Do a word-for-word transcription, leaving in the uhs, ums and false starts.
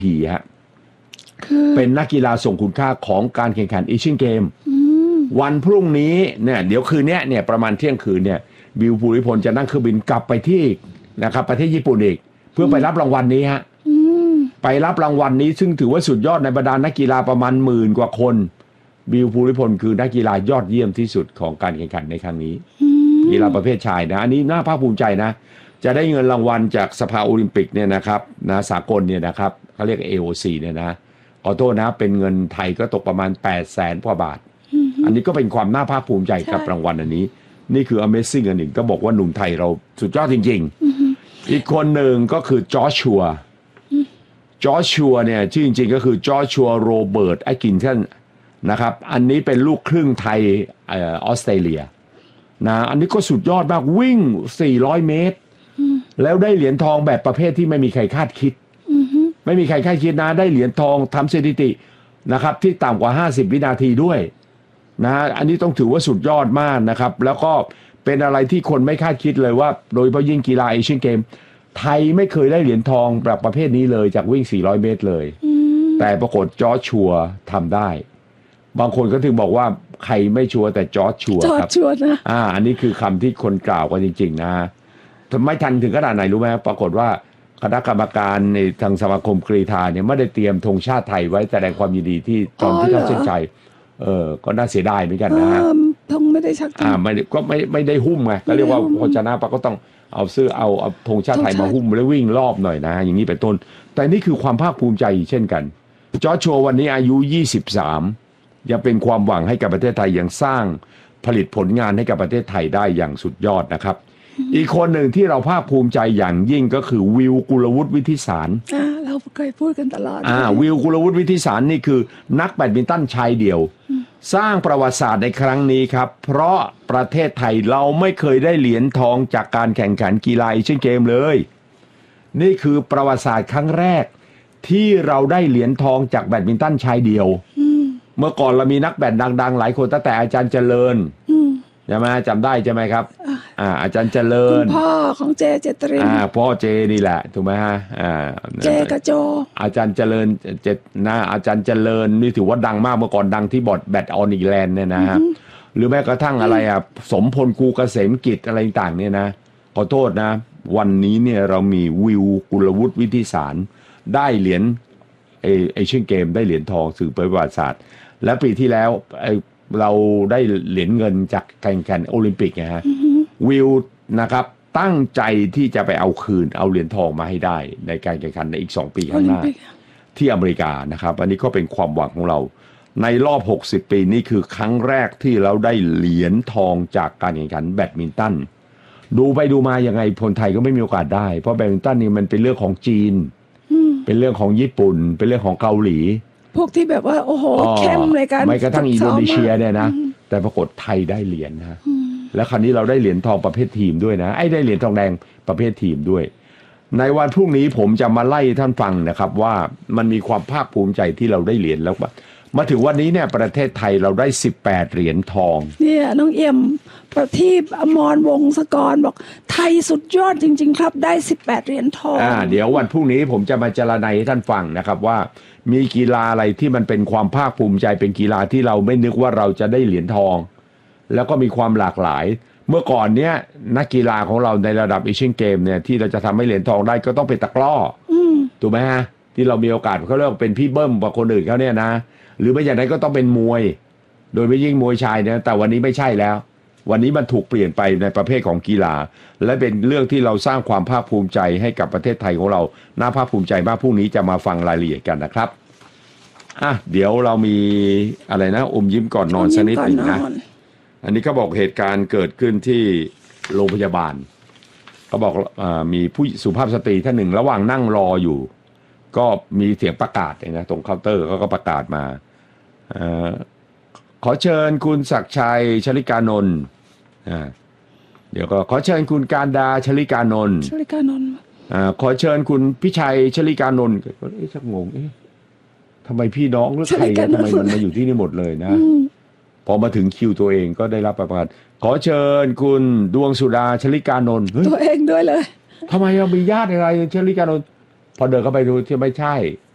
ทีฮะเป็นนักกีฬาส่งคุณค่าของการแข่งขันเอเชียนเกมวันพรุ่งนี้เนี่ยเดี๋ยวคืนนี้เนี่ยประมาณเที่ยงคืนเนี่ยบิวภูริพลจะนั่งเครื่องบินกลับไปที่นะครับประเทศญี่ปุ่นอีกเพื่อไปรับรางวัลนี้ฮะไปรับรางวัลนี้ซึ่งถือว่าสุดยอดในบรรดานักกีฬาประมาณหมื่นกว่าคนบิวภูริพลคือนักกีฬายอดเยี่ยมที่สุดของการแข่งขันในครั้งนี้กีฬาประเภทชายนะอันนี้น่าภาคภูมิใจนะจะได้เงินรางวัลจากสภาโอลิมปิกเนี่ยนะครับนะสากลเนี่ยนะครับเขาเรียก เอ โอ ซี เนี่ยนะขอโทษนะเป็นเงินไทยก็ตกประมาณแปดแสนกว่าบาทอันนี้ก็เป็นความน่าภาคภูมิใจกับรางวัลอันนี้นี่คือ Amazing อันหนึ่งก็บอกว่าหนุ่มไทยเราสุดยอดจริงๆอีกคนหนึ่งก็คือจอชัวจอชัวเนี่ยชื่อจริงๆก็คือจอชัวโรเบิร์ตแอคกินสันนะครับอันนี้เป็นลูกครึ่งไทยออสเตรเลียนะอันนี้ก็สุดยอดมากวิ่งสี่ร้อยเมตรแล้วได้เหรียญทองแบบประเภทที่ไม่มีใครคาดคิดไม่มีใครคาดคิดนะได้เหรียญทองทำสถิตินะครับที่ต่ำกว่าห้าสิบวินาทีด้วยนะอันนี้ต้องถือว่าสุดยอดมากนะครับแล้วก็เป็นอะไรที่คนไม่คาดคิดเลยว่าโดยเฉพาะยิ่งกีฬาเอเชียนเกมไทยไม่เคยได้เหรียญทองแบบประเภทนี้เลยจากวิ่งสี่ร้อยเมตรเลยแต่ปรากฏจอร์จชัวทำได้บางคนก็ถึงบอกว่าใครไม่ชัวแต่จอร์จชัวครับจอร์จชัวนะอ่าอันนี้คือคำที่คนกล่าวกันจริงๆนะไม่ทันถึงขนาดไหนรู้ไหมปรากฏว่าคณะกรรมการในทางสมาคมกรีฑาเนี่ยไม่ได้เตรียมธงชาติไทยไว้แสดงความยินดีที่ตอนที่เข้าเส้นชัยเออก็น่าเสียดายเหมือนกันนะฮะธงไม่ได้ชักอ่าไม่ก็ไม่ไม่ได้หุ้มไงก็เรียกว่าพอชนะปะก็ต้องเอาเสื้อเอาเอาธงชาติไทยมาหุ้มแล้ววิ่งรอบหน่อยนะอย่างนี้เป็นต้นแต่นี่คือความภาคภูมิใจเช่นกันจอร์จชัววันนี้อายุยี่สิบสามยังเป็นความหวังให้กับประเทศไทยยังสร้างผลิตผลงานให้กับประเทศไทยได้อย่างสุดยอดนะครับอีกคนหนึ่งที่เราภาคภูมิใจอย่างยิ่งก็คือวิวกุลวุฒิวิทิสารอ่าเราเคยพูดกันตลอดอ่าวิวกุลวุฒิวิทิสารนี่คือนักแบดมินตันชายเดี่ยวสร้างประวัติศาสตร์ในครั้งนี้ครับเพราะประเทศไทยเราไม่เคยได้เหรียญทองจากการแข่งขันกีฬาเอเชียนเกมเลยนี่คือประวัติศาสตร์ครั้งแรกที่เราได้เหรียญทองจากแบดมินตันชายเดี่ยวเมื่อก่อนเรามีนักแบดดังๆหลายคนตั้งแต่อาจารย์เจริญใช่ไหมจำได้ใช่ไหมครับอ่าอาจารย์เจริญคุณพ่อของเจเจตรินอ่าพ่อเจนี่แหละถูกไหมฮะอ่าเจกับโจอาจารย์เจริญเจนะอาจารย์เจริญนี่ถือว่าดังมากเมื่อก่อนดังที่บอร์ดแบดออนิแลนด์เนี่ยนะฮะหรือแม้กระทั่งอะไรอ่ะสมพลกูเกษมกิจอะไรต่างเนี่ยนะขอโทษนะวันนี้เนี่ยเรามีวิวกุลวุฒิวิทิสารได้เหรียญเอเชียนเกมได้เหรียญทองสื่อประวัติศาสตร์และปีที่แล้วเราได้เหรียญเงินจากการแข่งขันโอลิมปิกนะฮะวิวนะครับตั้งใจที่จะไปเอาคืนเอาเหรียญทองมาให้ได้ในการแข่งขันในอีกสองปีข้างหน้าที่อเมริกานะครับอันนี้ก็เป็นความหวังของเราในรอบหกสิบปีนี่คือครั้งแรกที่เราได้เหรียญทองจากการแข่งขันแบดมินตันดูไปดูมายังไงคนไทยก็ไม่มีโอกาสได้เพราะแบดมินตันนี่มันเป็นเรื่องของจีนเป็นเรื่องของญี่ปุ่นเป็นเรื่องของเกาหลีพวกที่แบบว่าโอ้โหเข้มในการไม่กระทั่งอินโดนีเซียเนี่ยนะแต่ปรากฏไทยได้เหรียญนะแล้วคราวนี้เราได้เหรียญทองประเภททีมด้วยนะไอ้ได้เหรียญทองแดงประเภททีมด้วยในวันพรุ่งนี้ผมจะมาไล่ท่านฟังนะครับว่ามันมีความภาคภูมิใจที่เราได้เหรียญแล้วมาถึงวันนี้เนี่ยประเทศไทยเราได้สิบแปดเหรียญทองเนี่ยน้องเอี่ยมประทีปอมรวงศกรบอกไทยสุดยอดจริงๆครับได้สิบแปดเหรียญทองอ่าเดี๋ยววันพรุ่งนี้ผมจะมาเจรไนให้ท่านฟังนะครับว่ามีกีฬาอะไรที่มันเป็นความภาคภูมิใจเป็นกีฬาที่เราไม่นึกว่าเราจะได้เหรียญทองแล้วก็มีความหลากหลายเมื่อก่อนเนี้ยนักกีฬาของเราในระดับเอเชียนเกมเนี่ยที่เราจะทำให้เหรียญทองได้ก็ต้องเป็นตะกร้อถูกไหมฮะที่เรามีโอกาสเขาเรียกเป็นพี่เบิ้มกว่าคนอื่นเขาเนี่ยนะหรือไม่อย่างนั้นก็ต้องเป็นมวยโดยไม่ยิ่งมวยชายเนี่ยแต่วันนี้ไม่ใช่แล้ววันนี้มันถูกเปลี่ยนไปในประเภทของกีฬาและเป็นเรื่องที่เราสร้างความภาคภูมิใจให้กับประเทศไทยของเราน่าภาคภูมิใจมากพรุ่งนี้จะมาฟังรายละเอียดกันนะครับอ่ะเดี๋ยวเรามีอะไรนะอมยิ้มก่อนนอนสักนิดหนึ่งนะอันนี้เขาบอกเหตุการณ์เกิดขึ้นที่โรงพยาบาลเขาบอกอ่ามีผู้สุภาพสตรีท่านหนึ่งระหว่างนั่งรออยู่ก็มีเสียงประกาศนะตรงเคาน์เตอร์เขาก็ประกาศมาอ่าขอเชิญคุณศักดิ์ชัยชลิกานนท์อ่าเดี๋ยวก็ขอเชิญคุณการดาชลิกานนท์ชลิกานนท์อ่าขอเชิญคุณพิชัยชลิกานนท์ก็เอ๊ะชักงงเอ๊ะทำไมพี่น้องหรือใครกันทำไมมันมาอยู่ที่นี่หมดเลยนะพอมาถึงคิวตัวเองก็ได้รับประกาศขอเชิญคุณดวงสุดาชลิกานนท์ตัวเองด้วยเลยทำไมเรามีญาติอะไรชลิกานนท์พอเดินเข้าไปดูที่ไม่ใช่